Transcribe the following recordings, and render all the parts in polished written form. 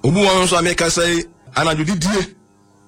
obu won so ameka say anadwodidie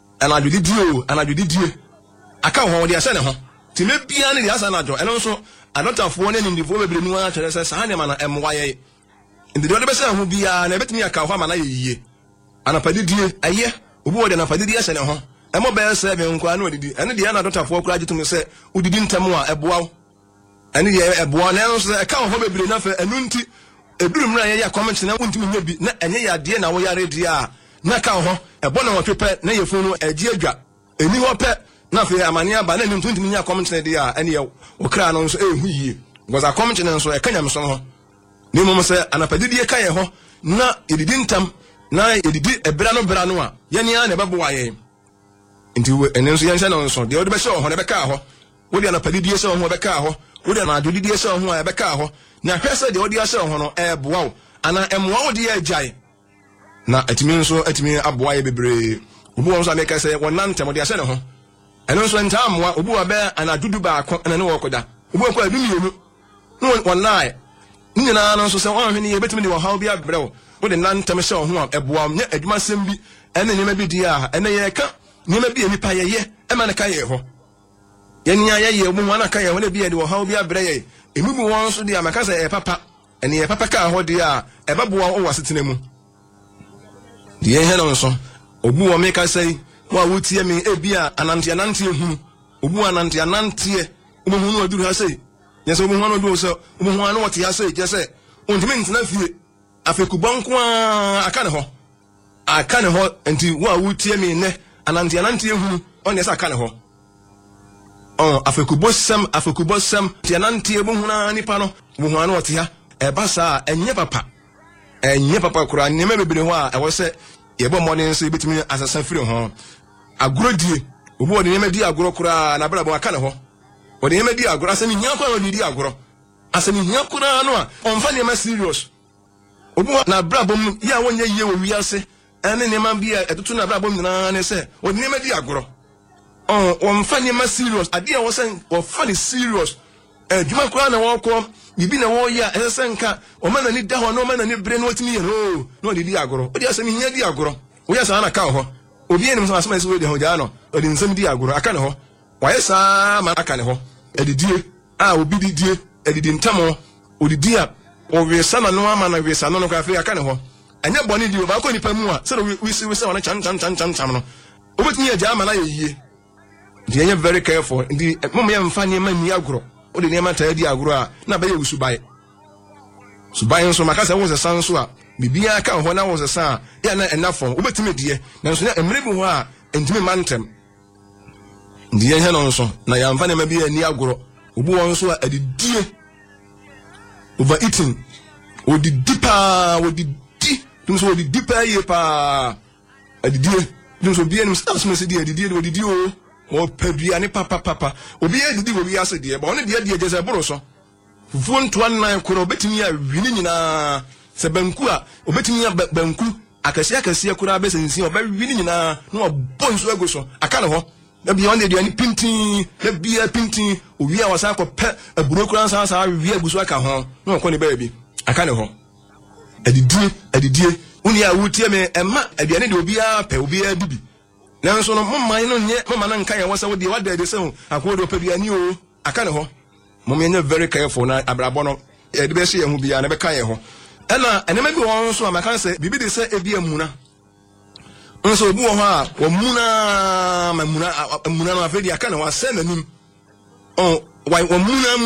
aka ho de ase ne ho ti me bia ne de asa na jo eno so adotafo ne ndifo bebre nu a kyere say sa ne ma na emwa ye ndi de be say ho bia na betimi aka ho ma na ye yie anapadidie aye obu wo de anapadidie ase ne ho emo be say be nkwa na odidi ene de na adotafo kura gitum say odidi ntam a eboa ene de eboa na eno so aka ho bebre na fa enu nti eduru mra ye ya comment na wontimi nya bi na enye ya de na wo ya redi a na ka ho ebo na wotwepe na yefun no agi adwa eni ho pe na fe amane aba na nim tuntimi nya comment na dia ene ye okra no so ehu yie because a comment na so e kanyam so ho ni mo se anapadidie ka ye ho na edidi ntam na edidi ebra no a ye ni a na bebo wa ye nti ene nso ye na so de o de be se ho na be ka ho wo de anapadidie se ho be ka ho wo de anadodidie se ho a be ka ho na hwese de o de ase ho no boa wo ana emwa wo de ye agyae na atimi nso atimi aboa ye bebre obu won so ameka say wonantem de ase ne ho eno nso ntamwa obu wa be anadudu ba ko ene ne wo koda obu ko adumiyenu no wonai nyina no nso say won hwene ye betimi de wo haw bia bebre wo de nantem se ho a eboa nya adwuma sem bi ene nyema bi dia ene ye ka nyema bi enipa ye ema ne ka ye ho ye nya ye obu wana ka ye ho ne bi de wo haw bia bebre ye emi bu won so dia maka say papa ene ye papa ka ho dia ebeboa wo wasetena mu die he no so obu wo meka say wa wotie me ebia anante hu obu anante obu hu no aduru ha say yes obu hu no do so obu hu no wote ha say je say ontime ntena fie afekubonko aka ne ho enti wa wotie me ne anante hu on yes aka ne ho afekubosam tianante obu hu na nipa no obu hu no wote ha eba sa enye papa kura nyeme bebre ho a ewo se yebo morning so betimi asasa firi ho agorodie obu woni nyeme di agoro kura na brabo aka ne ho woni nyeme di agoro asemi nya kwa woni di agoro asemi nya kura no a onfa nyeme serious obu na brabo ya wonye ye wo wiase ene nyema bia etutu na brabo nyina ne se woni nyeme di agoro onfa nyeme serious ade a wo se wo fa ni serious juma kura na wo ko bibi na wo ya esenka o ma na ni da ho no ma na ni bre no otimi ye no di agoro o di asemi nya di agoro wo ya sa na ka ho obi enim so asema ese we de ho ja no o di nsem di agoro aka ne ho wa ye sa ma aka ne ho edidie obi didie edidi ntamo odidi a o we sa na no ama na we sa no ka fe aka ne ho anya boni di ba ko nipa mu a se we se wona chan no obetimi ya ja ama na ye yie di anya very careful di mom ya mfa ne ma ni agoro o de nema taa di agoro a na ba ye usubai nso makasa wo se san so a bibia ka ho na wo se san ya na enafon obetime die na nso na emre bi ho a entime mantem die he no nso na ya mfa ne ma bi ani agoro obu won so a adidie overeating odidi nso odidi pa ye pa adidie nso bi enim sa se die adidie odidi o pedua ni papa obi edidi obi ase de ba one de je se boro so fufu ntoa nan koro obetimi a wini nyina se banku a obetimi a banku akase kura be sensin oba wini nyina no obonso ego so aka ne ho na bi one de ani pintin na bia pintin owi a wasa ko pe aburo kura sa wi aguso aka ho no ko ne ba bi aka ne ho adidie uni a wutie me ema aduane de obi a pe obi a bibi nanso no momman no nye mama na nka ye wasa wodi wada de se ho akodo paduani o aka ne ho mom ye very careful na abrabo no e de be se ye hu bia na be ka ye ho ena enema bi won so amaka se bibi de se ebi amuna nso obu ho a wo muna no afedi aka ne wa se nanim why wo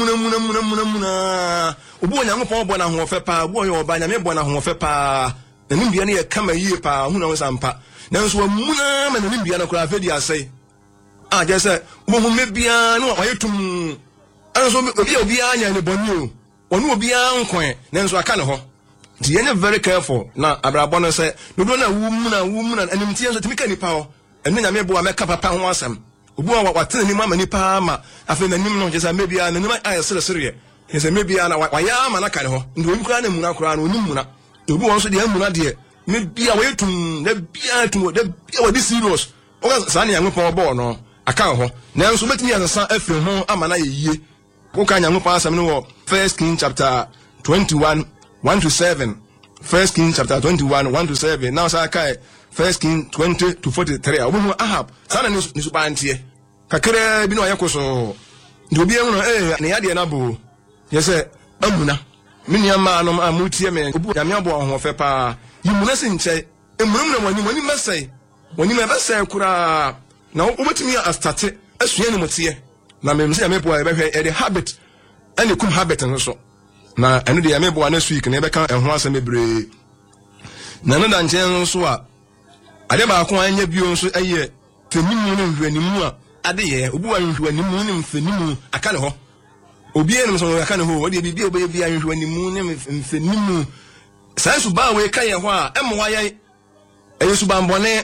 muna obu onyankopon bo na ho fe pa obu oyo oba nyame bo na ho fe pa nanim bia ne ye kama yie pa hu na wo sampa nanso wo muna ma nanim bia na kura afedi asai je se wo hu mebia no wa yetum anso obi anya ne boni o onu obi ankon nanso aka ne ho di ene very careful na abrabo no se no do na wu muna animtie nso timika nipa ho enu nyame bo ameka papa ho asem obu wa watene ni mama nipa ma afi nanim no je se mebia nanim aye sere je se mebia na wa ya ma na ka ne ho ndo obi kura na muna kura na onim muna obi won so de muna de mebia wa yetum na bia tum de bia wa di serious o ga sa na yango pon bo no aka ho nanso betimi asasa afiri ho ama na yeye ko ka nyango pa asem no wo 1 Kings chapter 21 1 to 7 First King chapter 21 1-7 now say kai First King 20-43 obu Ahab sana ni subantie kakere bi no yekoso ndi obi ehunu ne yade na bo yese amuna menia ma no amutie me obu ya me abo ho fe pa yimuna se nche emunum na wani mesai wani me besai kura na obetimi a start asua ni motie na me mse ya me bo e be hwe e the habit ene kum habit no so na eno de ya me bo na week na e be kan ehho asem bebre na no da nchen so a ade ba ko anya bio so eye fenimu no nhwanimu a ade ye obu wa nhwanimu ne mfenimu aka ne ho obi enim so aka ne ho wode bibia obe bia nhwanimu ne mfenimu sai so ba we ka ye ho a emwa ye eye so ba mbone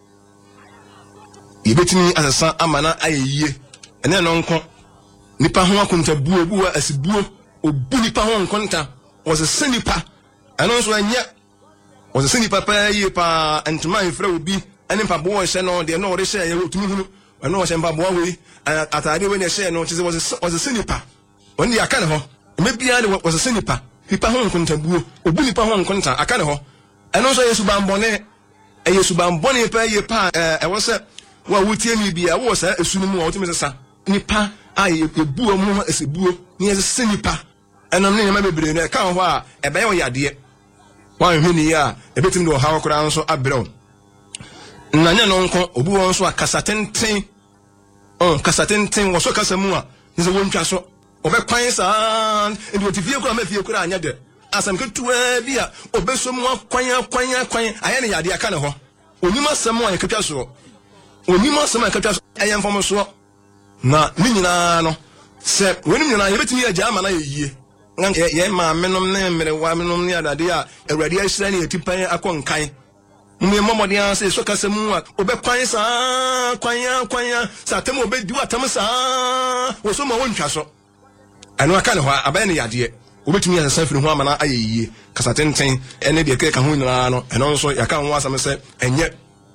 yebetini asesa amana ayeye ene no nko nipa ho akonta buo obu wa asibuo obu nipa ho nkonta was senipa eno so anya was senipa pa ye pa antuma ifra obi ene pa bo hye no de no ore hye ye otumi hunu eno hye mpa bo we atade we ne hye no chise was senipa oni aka ne ho mebia ne was senipa nipa ho nkonta buo obu nipa ho nkonta aka ne ho eno so yesu bambone yesu bambone pa ye pa e wo se wa wutie ni bia wo se esunu mu a otumi sesa nipa aye ebuo mu esebuo ni ese nipa enom ne ma bebre no ka ho a ebe ye yade wan hwini ya ebetim do hawo kura nso abrew nanya no nko obu won so akasatenten kasatenten wo so kasamu a nse wontwa so obekwan sa ndi otifie kura ma fie kura anya de asam ketua bi a obesom kwan aye ne yade aka ne ho onima sam a yekatwa so onima sam a yekatwa so aye mfom so na ni nyina no se woni nyina yebetimi agya ama na yeyie ngan ye ma menom ne mere wa menom ne adade a awurade ahyira ne yetipan akonkan mwe momode an se so kasemu a obekwan sa kwan sa tem obedi atam sa wo so ma wontwa so anu aka ne ho abaye ne yade obetimi asesa firi ho ama na ayeyie kasatenten ene de ka ho nyina no eno nso yaka ho asam se enye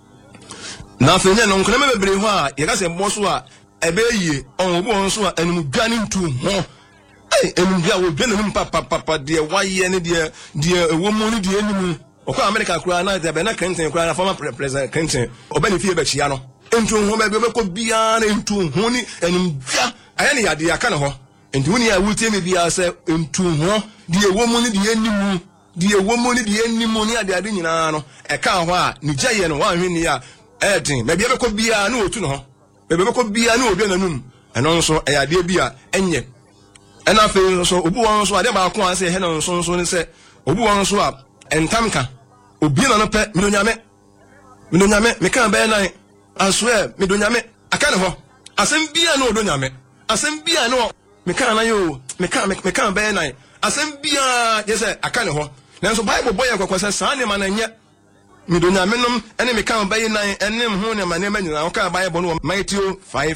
na fenye no nkona mebebre ho a yeka se mbo so a ebeye on obu on so a enum dwane ntu ho enum bia wo dwane num papa de waye ne de ewo mu ne de enum okwa America kura na de be na Clinton kura na former president Clinton obani fie be chia no ntu ho be ko bia na ntu ho ni enum bia aye ne yade aka ne ho ntu hu ni a wutie me bia se ntu ho de ewo mu ne de enum de ewo mu ne de enum ni ade nyina no e ka ho a ni jaye no wa hwe ni a edin me bia be ko bia na otu no ho bebe ko bia na obi nanum eno nso eyade bia enye ena fe nso obu won nso ade ba ko an se he no nso ni se obu won nso a entamka obi na no pe midonyame me kan be nan aswe midonyame aka ne ho asem bia na odonyame asem bia no me kan na yo me kan be nan asem bia ye se aka ne ho nanso bible boy akwa se sa ne ma na nye midonyame nom ene me kan bayi nan enem ho ne mane ma nyina oka Bible no Matthew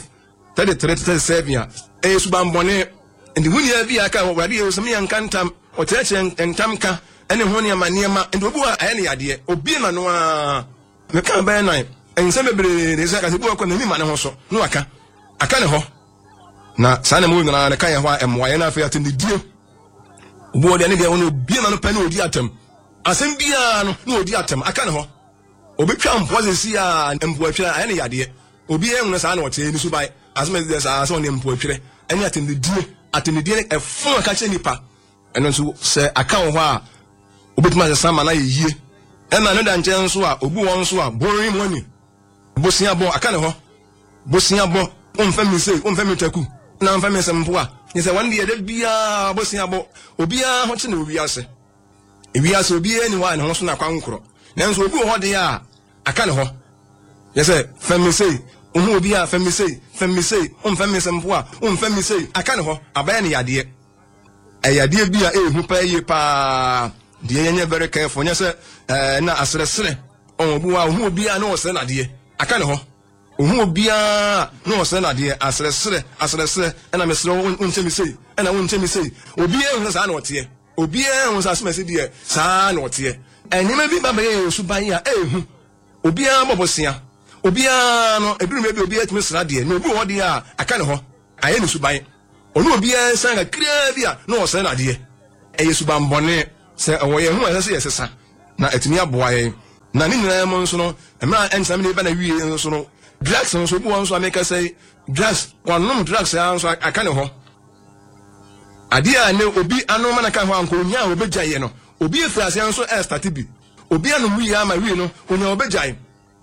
5:33-37 Yesu bambone ndi huni ya bi aka wadi Yesu me yankantam o teche entamka ene ho ne mane ma ndi obu a aye ne yade obi na no a me kan bayi nan ense bebre de saka sebu akọ na ni mane ho so no aka ne ho na sana mu nyina na kan ya ho emwaye na afa atindi die obu de ne de wono obi na no pa ne odi atam asem bia no na odi atam aka ne ho obetwa mpoze si a mpoatwa aye ne yade obi ehun sa na ote ni subai asem de sa so ne mpoatwere ene atendidie efon aka che nipa eno nso se aka ho a obetuma se sama na yeyie ena no da nche nso a obu won nso a borin money bosia bo aka ne ho bosia bo onfa mi sei onfa mi taku na onfa mi se mpo a ni se wan de de bia bosia bo obi a ho che na obi ase ewiase obi eni wa ne ho so na kwankoro nanso obi ho de a aka ne ho yese femisei ohu obi a femisei on femisempo a on femisei aka ne ho abaya ne yade ayade bi a ehu pa ye pa de yenye very careful nyese na asresre on obi wa ohu obi a na wo se na de aka ne ho ohu obi a na wo se na de asresre na mesre on chemisei na on chemisei obi ehu sa na otie obi ehun sa smese die sa na otie enima bi ba be su ban ya ehu obi a bobosia obi a no eduru me bi obi atimi sra de na obi ho de a aka ne ho aye ne su ban onu obi a san ga kira bi a na o se na de eye su ban bone se ɛwɔ yɛn ho ɛsɛ sɛ yɛsesa na etumi aboa yɛn na ne nyinaa mo nso no ɛmra ɛnsam ne ba na wie nso no drugs nso bi wɔn nso ameka sɛ drugs wɔnom drugs ya nso aka ne ho ade a ne obi anoma na ka ho anko nya a obegya yɛ no obi efrase nso start bi obi anom wie ama wie no onya obegya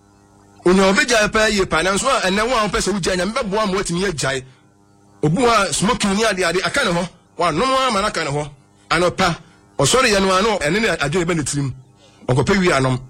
pa ye pa na nso a ɛnɛ wo a pɛ sɛ wogya nya mbɛboa mo atumi agyae obu a smoking ni ade aka ne ho wɔnom ama na ka ne ho anopa osori yanu ano ene ne adwene be ne tirim okope wi anom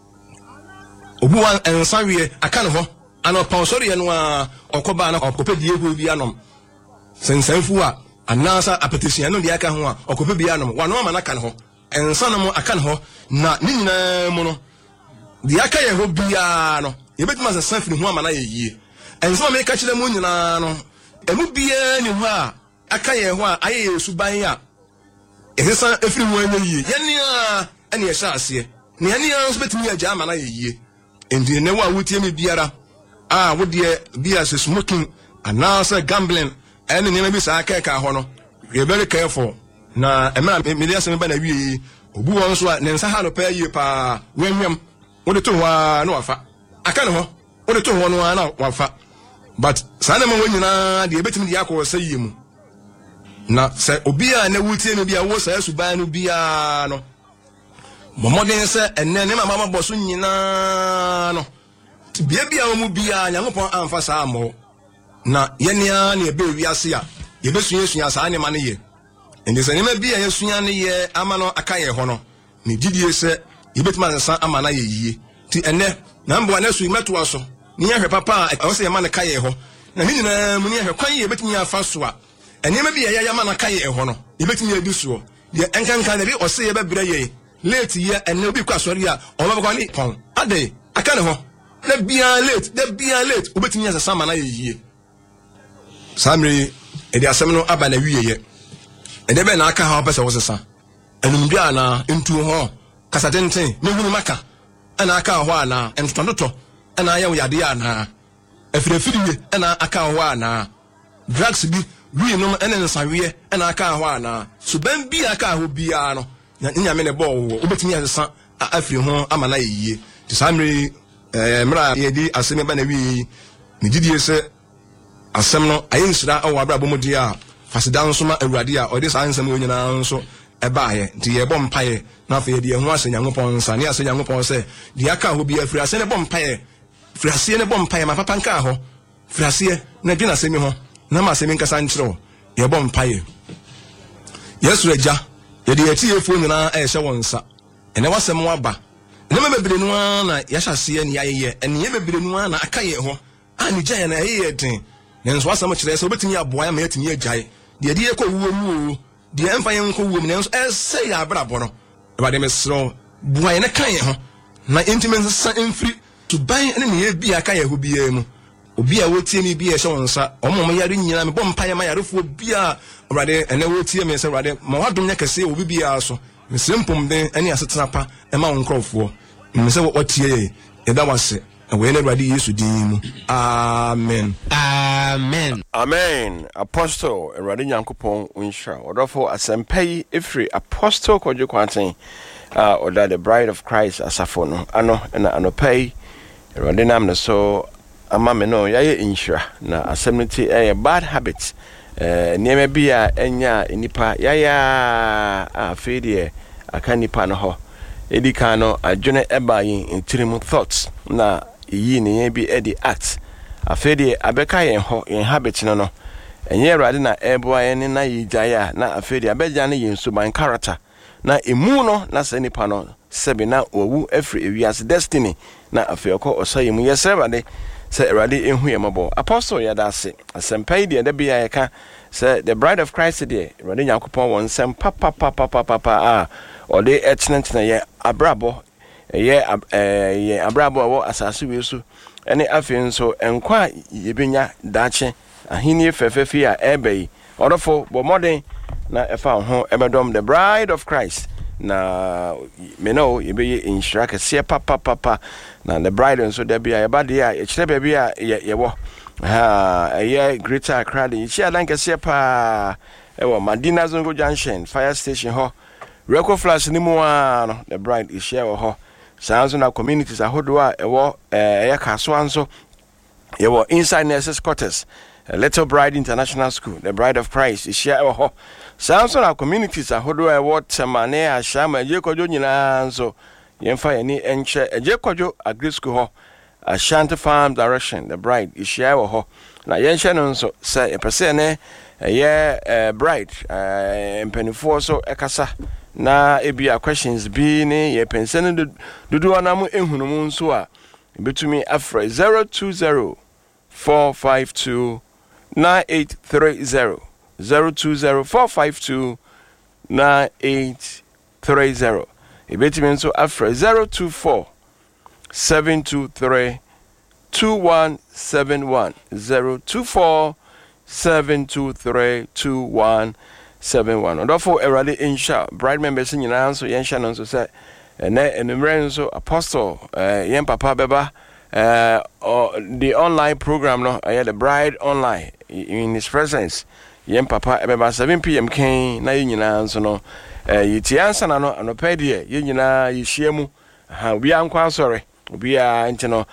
obu wan ensan wie aka ne ho anopa osori yanu a okoba na okope die ho wi anom sensanfu a anasa apetition no de aka ho a okope bi anom wano ama na ka ne ho ensan no aka ne ho na ne nyina mu no de aka ye ho bia no yebetima se sanfini ho ama na ye yie ensan me ka kire mu nyina no emu bia ni ho a aka ye ho a aye suban a ehesa efiri mu anya yie yenia ene ye sha ase ne yenia nso betimi agya ama na ye yie enti ne wa wotie me biara a wo de bia se smoking anasa gambling ene ne bi sa aka ka ho no we very careful na emra me dey asem ba na wie obu won so ne nsa ha no pa yie pa wenwem wo de to ho na wafa aka ne ho wo de to ho no na wafa but sa na ma wonyina de betimi de yakọ sɛ yie mu na se obi a na wutie no bia wo sa suban no bia no momoden se enne ne mama boso nyina no bia bia mu bia Nyankopon amfa sa amo na yenia na ebe wiase a ye besua sa ne ma ne ye ende se ne ma bia ye sua ne ye ama no aka ye ho no ne didie se ye betima nsa ama na ye yie ti enne na mbo na su meto aso ne ye hwe papa a wo se ye ma ne ka ye ho na ne nyina mu ne hwe kwan ye betimi afa so a enema bi ya ma na kai eho no yebetimi adu so de enkankan na bi ose ye bebre ye late ye enne obi kwa sori a obaba ni pon ade aka ne ho na bia late obetimi asasa ma na ye yie samri e de asem no aba na wiye ye e de be na aka ha opese wo sesa enumdua na ntu ho kasatenten ne hunu maka ana aka ho ana entototo ana ya wo yade ana afirafiriwe ana aka ho ana drugs bi we no ene nsawe ena aka ho ana suban bi aka ho bia no nyame ne bo wo obetimi asesa afiri ho ama na yie ti samre mra ye di asem ba na wi ni gidie se asem no ayinsira awo abrabo mu dia fasidan so ma awurade a ode sa ansem onyina nso eba ye ti ye bom paye na afa ye di ho ase Nyankopon nsa ne ase Nyankopon se di aka ho bia afiri ase ne bom paye firi ase ne bom paye ma papa nka ho firi ase na dwena asemi ho na ma semi nkasa nkyerɛ ye bɔ mpaye Yesu agya ye de yeti efo nyina ehye wonsa ene wasɛm waba ene mebere no na yɛhyase ne yayeye ene ye mebere no na aka ye ho ani gya ye na ye den ne nso wasɛm kyerɛ sɛ obetimi aboa ya ma yetimi agyae de de ekɔ wuo mu de emfa ye nkɔ wuo mu ne nso ɛsɛ ya abrabɔ no ba de mesro boa ye ne kan ye ho na intimency sa emfiri to ban ene ne ye bia aka ye ho bia mu obi a wotie mi bia ehye wonsa omo yare nyina me bɔ mpaye ma yarefo bia awrade ene wotie me sɛ awrade ma wadom nya kɛse obi bia so mesempom den ene asetena pa ema wo nkrɔfo me sɛ wotie ye eda wase we na awrade Yesu din mu amen apostle awrade Nyankopɔn unhira odofo asɛmpai efri apostle Kojo Kwanten oda the bride of Christ asafo no ano na anopai awrade nam ne so ama me no yaye inhira na asɛmniti bad habits niema bia enya enipa yaya afedie aka nipa no ho edika no adwene eba yin intirimu thoughts na yi ne bi edi act afedie abeka yen ho yen habit no enye awrade na eboa yen na yijaya na afedie abeja ne yen suban character na emu no na se nipa no sebe na owu afri ewiase destiny na afeoko osayemu yesebade say awrade ehu yemabo apostle yadase asɛmpai de da bia yeka say the bride of Christ de awrade Nyankopɔn won sem papa a ode etnetna ye abrabo ye abrabo wo asase we so ene afi nso enkwa yebenya dache ahini fefefi a ebai odofo bo modern na efa ho ebedom the bride of Christ na me know yebe inshira kese papa na the bride nso da bia yebade a ekire ba bia yewo greater Accra de chi adan kese pa ewo Madina Zongo Junction fire station ho Record Flash ni mu no the bride is share ho sounds na communities ahodo a ewo kaso anso yewo inside nurses quarters Little Bride International School the Bride of Christ is share ho sounds na communities ahodo a ewo temane ashama ejekojo nyina anso yemfa yani enche ejekojo agri school ho Ashanti Farm Direction the Bride is share ho na yenche no nso say epese ne bride empenifo so ekasa na ebia questions bi ne ye pensene dudu anamu ehunum nso a betumi afra 020 452 9830 020 452 9830 ebetumi nso afra 024 723 2171 024 7232171 Odofo Erade Insha bride members nyina nso yensha no nso say na enumere nso apostle yen papa beba the online program no the bride online in his presence yen papa beba 7 p.m. kan na yen nyina nso no yiti ansa na no anopede yen nyina yihyiemu ha obi ankwa sorry obi a ntino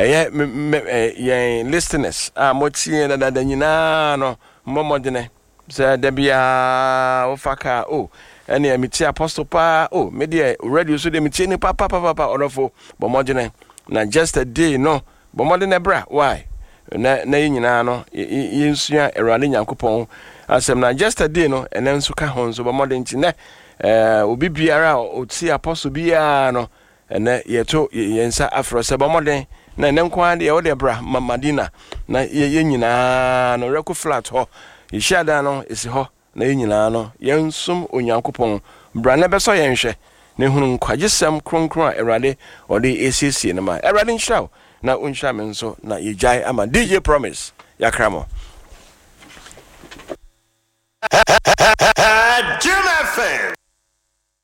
yen listeners motie da nyina no momodene say debia ofaka ene emiti apostle pa media radio so de miti ni papa odofo bomodene na just a day no bomodene bra why na nyina no yensua Erade Nyankopon asem na just a day no ene nso ka ho nso bomodene ti ne obi biara oti apostle biara no ene yeto yensa afro se bomodene na ene nkwa de wo de bra Madina na ye nyina no Record Flat ho Ishada no esi ho na nyina no yensum Onyankopon bra na beso yenhwe ne hunu nkwagesem kronkron a Erade ode esiesie ne ma Erade nhyiraw na onhyira me nso na yejai ama DJ Promise yakramo